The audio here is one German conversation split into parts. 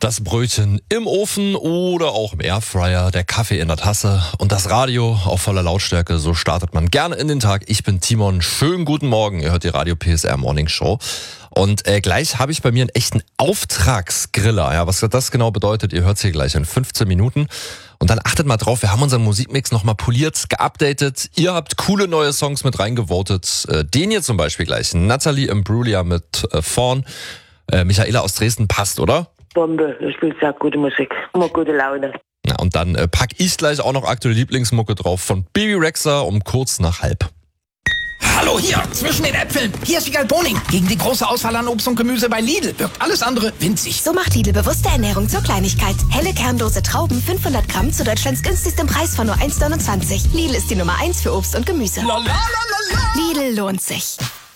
Das Brötchen im Ofen oder auch im Airfryer, der Kaffee in der Tasse und das Radio auf voller Lautstärke. So startet man gerne in den Tag. Ich bin Timon. Schönen guten Morgen. Ihr hört die Radio PSR Morning Show. Und gleich habe ich bei mir einen echten Auftragsgriller. Ja, was das genau bedeutet, ihr hört es hier gleich in 15 Minuten. Und dann achtet mal drauf, wir haben unseren Musikmix nochmal poliert, geupdatet. Ihr habt coole neue Songs mit reingevotet. Den hier zum Beispiel gleich. Natalie Imbruglia mit Fawn. Michaela aus Dresden passt, oder? Bombe, ich spiele sehr gute Musik, immer gute Laune. Ja, und dann pack ich gleich auch noch aktuelle Lieblingsmucke drauf von Baby Rexha um kurz nach halb. Hallo hier, zwischen den Äpfeln. Hier ist Wiegald Boning. Gegen die große Auswahl an Obst und Gemüse bei Lidl wirkt alles andere winzig. So macht Lidl bewusste Ernährung zur Kleinigkeit. Helle kernlose Trauben, 500 Gramm zu Deutschlands günstigstem Preis von nur 1,29. Lidl ist die Nummer 1 für Obst und Gemüse. Lidl lohnt sich.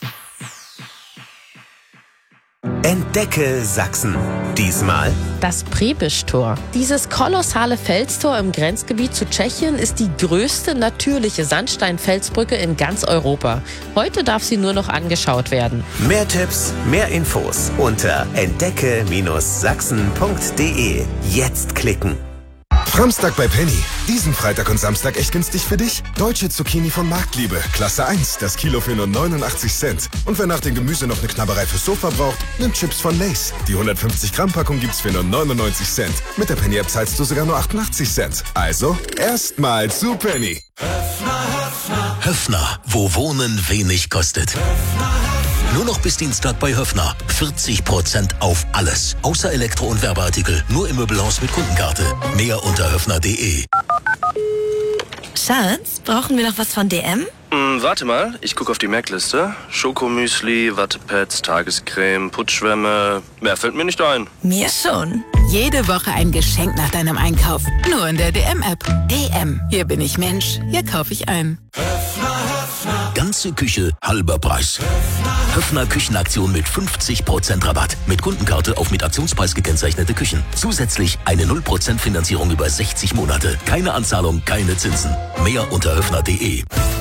Entdecke Sachsen. Diesmal das Prebisch-Tor. Dieses kolossale Felstor im Grenzgebiet zu Tschechien ist die größte natürliche Sandsteinfelsbrücke in ganz Europa. Heute darf sie nur noch angeschaut werden. Mehr Tipps, mehr Infos unter entdecke-sachsen.de. Jetzt klicken. Samstag bei Penny. Diesen Freitag und Samstag echt günstig für dich? Deutsche Zucchini von Marktliebe. Klasse 1, das Kilo für nur 89 Cent. Und wer nach dem Gemüse noch eine Knabberei fürs Sofa braucht, nimmt Chips von Lay's. Die 150 Gramm Packung gibt's für nur 99 Cent. Mit der Penny-App zahlst du sogar nur 88 Cent. Also, erstmal zu Penny. Höffner, wo Wohnen wenig kostet. Nur noch bis Dienstag bei Höffner. 40% auf alles. Außer Elektro- und Werbeartikel. Nur im Möbelhaus mit Kundenkarte. Mehr unter höffner.de. Schatz, brauchen wir noch was von DM? Warte mal, ich gucke auf die Merkliste. Schokomüsli, Wattepads, Tagescreme, Putzschwämme. Mehr fällt mir nicht ein. Mir schon. Jede Woche ein Geschenk nach deinem Einkauf. Nur in der DM-App. DM. Hier bin ich Mensch. Hier kaufe ich ein. Ganze Küche, halber Preis. Höffner Küchenaktion mit 50% Rabatt. Mit Kundenkarte auf mit Aktionspreis gekennzeichnete Küchen. Zusätzlich eine 0% Finanzierung über 60 Monate. Keine Anzahlung, keine Zinsen. Mehr unter höffner.de.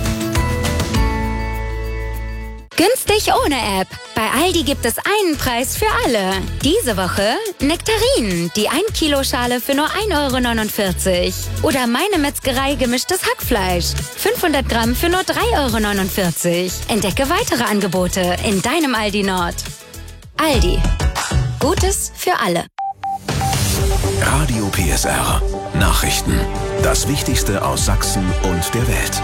Günstig ohne App. Bei Aldi gibt es einen Preis für alle. Diese Woche Nektarinen, die 1 Kilo Schale für nur 1,49 €. Oder Meine Metzgerei gemischtes Hackfleisch. 500 Gramm für nur 3,49 €. Entdecke weitere Angebote in deinem Aldi Nord. Aldi. Gutes für alle. Radio PSR. Nachrichten. Das Wichtigste aus Sachsen und der Welt.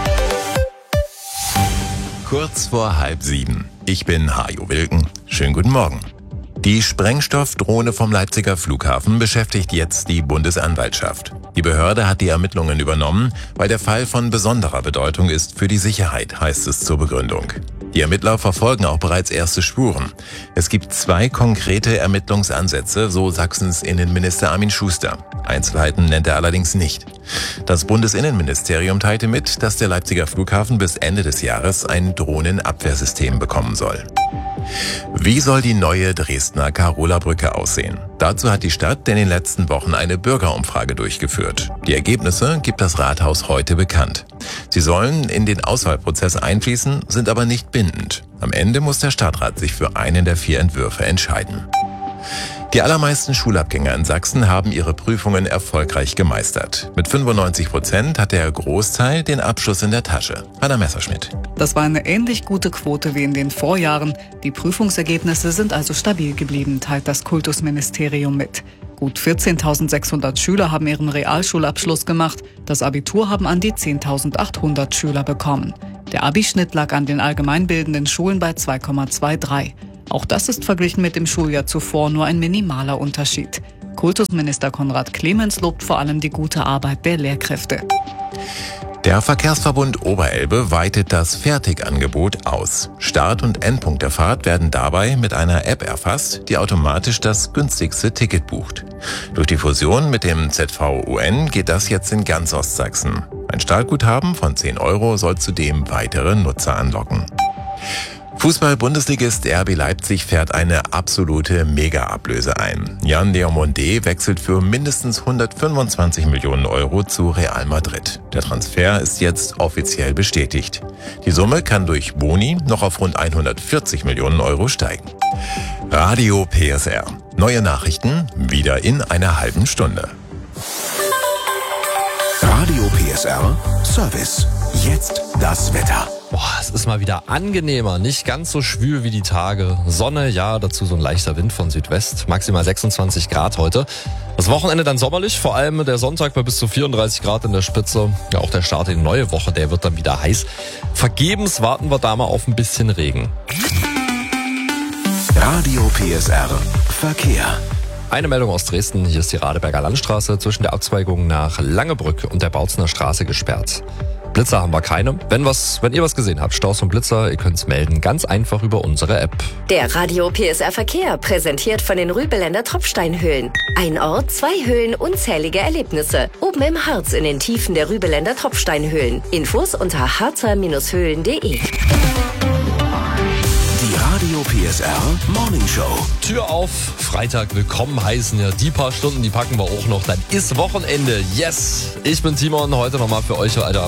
Kurz vor 6:30. Ich bin Hajo Wilken. Schönen guten Morgen. Die Sprengstoffdrohne vom Leipziger Flughafen beschäftigt jetzt die Bundesanwaltschaft. Die Behörde hat die Ermittlungen übernommen, weil der Fall von besonderer Bedeutung ist für die Sicherheit, heißt es zur Begründung. Die Ermittler verfolgen auch bereits erste Spuren. Es gibt 2 konkrete Ermittlungsansätze, so Sachsens Innenminister Armin Schuster. Einzelheiten nennt er allerdings nicht. Das Bundesinnenministerium teilte mit, dass der Leipziger Flughafen bis Ende des Jahres ein Drohnenabwehrsystem bekommen soll. Wie soll die neue Dresdner Carola-Brücke aussehen? Dazu hat die Stadt in den letzten Wochen eine Bürgerumfrage durchgeführt. Die Ergebnisse gibt das Rathaus heute bekannt. Sie sollen in den Auswahlprozess einfließen, sind aber nicht bindend. Am Ende muss der Stadtrat sich für einen der 4 Entwürfe entscheiden. Die allermeisten Schulabgänger in Sachsen haben ihre Prüfungen erfolgreich gemeistert. Mit 95% hat der Großteil den Abschluss in der Tasche. Anna Messerschmidt. Das war eine ähnlich gute Quote wie in den Vorjahren. Die Prüfungsergebnisse sind also stabil geblieben, teilt das Kultusministerium mit. Gut 14.600 Schüler haben ihren Realschulabschluss gemacht. Das Abitur haben an die 10.800 Schüler bekommen. Der Abischnitt lag an den allgemeinbildenden Schulen bei 2,23. Auch das ist verglichen mit dem Schuljahr zuvor nur ein minimaler Unterschied. Kultusminister Konrad Clemens lobt vor allem die gute Arbeit der Lehrkräfte. Der Verkehrsverbund Oberelbe weitet das Fertigangebot aus. Start- und Endpunkt der Fahrt werden dabei mit einer App erfasst, die automatisch das günstigste Ticket bucht. Durch die Fusion mit dem ZVUN geht das jetzt in ganz Ostsachsen. Ein Startguthaben von 10 € soll zudem weitere Nutzer anlocken. Fußball-Bundesligist RB Leipzig fährt eine absolute Mega-Ablöse ein. Jan Diomande wechselt für mindestens 125 Millionen € zu Real Madrid. Der Transfer ist jetzt offiziell bestätigt. Die Summe kann durch Boni noch auf rund 140 Millionen € steigen. Radio PSR. Neue Nachrichten wieder in einer halben Stunde. Radio PSR Service. Jetzt das Wetter. Boah, es ist mal wieder angenehmer, nicht ganz so schwül wie die Tage. Sonne, ja, dazu so ein leichter Wind von Südwest. Maximal 26 Grad heute. Das Wochenende dann sommerlich, vor allem der Sonntag bei bis zu 34 Grad in der Spitze. Ja, auch der Start in die neue Woche, der wird dann wieder heiß. Vergebens warten wir da mal auf ein bisschen Regen. Radio PSR Verkehr. Eine Meldung aus Dresden. Hier ist die Radeberger Landstraße zwischen der Abzweigung nach Langebrück und der Bautzener Straße gesperrt. Blitzer haben wir keine. Wenn ihr was gesehen habt, Staus und Blitzer, ihr könnt's melden. Ganz einfach über unsere App. Der Radio PSR Verkehr, präsentiert von den Rübeländer Tropfsteinhöhlen. Ein Ort, 2 Höhlen, unzählige Erlebnisse. Oben im Harz in den Tiefen der Rübeländer Tropfsteinhöhlen. Infos unter harzer-höhlen.de. Die Radio PSR Morning Show. Tür auf, Freitag willkommen heißen. Ja, die paar Stunden, die packen wir auch noch. Dann ist Wochenende. Yes! Ich bin Timon, heute nochmal für euch, Alter.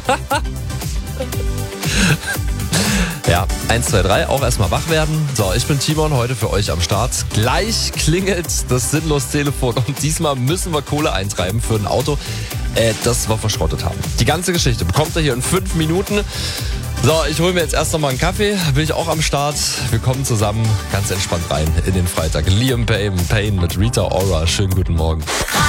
Ja, 1, 2, 3, auch erstmal wach werden. So, ich bin Timon, heute für euch am Start. Gleich klingelt das sinnlos Telefon und diesmal müssen wir Kohle eintreiben für ein Auto, das wir verschrottet haben. Die ganze Geschichte bekommt ihr hier in 5 Minuten. So, ich hole mir jetzt erst noch mal einen Kaffee, bin ich auch am Start. Wir kommen zusammen ganz entspannt rein in den Freitag. Liam Payne mit Rita Ora, schönen guten Morgen.